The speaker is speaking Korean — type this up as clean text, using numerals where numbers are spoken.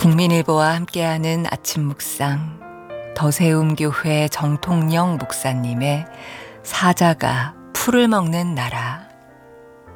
국민일보와 함께하는 아침 묵상, 더세움교회 정통영 목사님의 사자가 풀을 먹는 나라